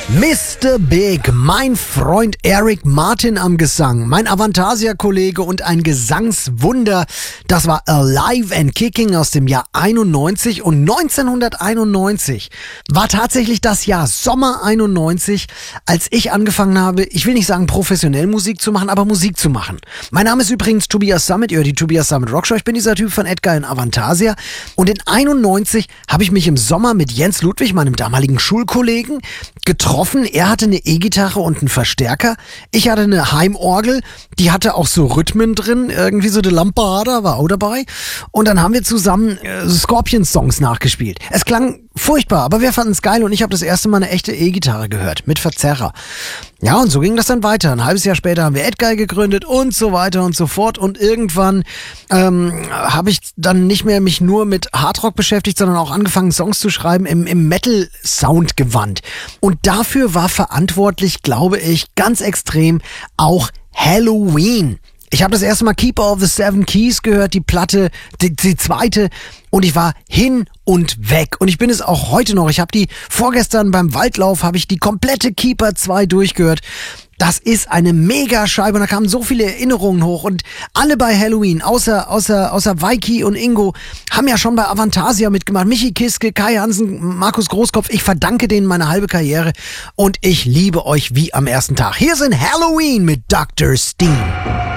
Mr. Big, mein Freund Eric Martin am Gesang, mein Avantasia-Kollege und ein Gesangswunder. Das war Alive and Kicking aus dem Jahr 91 und 1991 war tatsächlich das Jahr Sommer 91, als ich angefangen habe, ich will nicht sagen professionell Musik zu machen, aber Musik zu machen. Mein Name ist übrigens Tobias Summit, ihr hört die Tobias Summit Rockshow. Ich bin dieser Typ von Edgar in Avantasia und in 91 habe ich mich im Sommer mit Jens Ludwig, meinem damaligen Schulkollegen, getroffen. Er hatte eine E-Gitarre und einen Verstärker. Ich hatte eine Heimorgel, die hatte auch so Rhythmen drin, irgendwie so die Lambada war auch dabei. Und dann haben wir zusammen Scorpions-Songs nachgespielt. Es klang furchtbar, aber wir fanden es geil und ich habe das erste Mal eine echte E-Gitarre gehört, mit Verzerrer. Ja, und so ging das dann weiter. Ein halbes Jahr später haben wir Edguy gegründet und so weiter und so fort. Und irgendwann habe ich dann nicht mehr mich nur mit Hardrock beschäftigt, sondern auch angefangen, Songs zu schreiben im Metal-Sound-Gewand. Und dafür war verantwortlich, glaube ich, ganz extrem auch Helloween. Ich habe das erste Mal Keeper of the Seven Keys gehört, die Platte, die zweite, und ich war hin und weg. Und ich bin es auch heute noch. Ich habe die vorgestern beim Waldlauf, habe ich die komplette Keeper 2 durchgehört. Das ist eine Mega-Scheibe und da kamen so viele Erinnerungen hoch und alle bei Helloween, außer Weiki und Ingo, haben ja schon bei Avantasia mitgemacht. Michi Kiske, Kai Hansen, Markus Großkopf, ich verdanke denen meine halbe Karriere und ich liebe euch wie am ersten Tag. Hier sind Helloween mit Dr. Steen.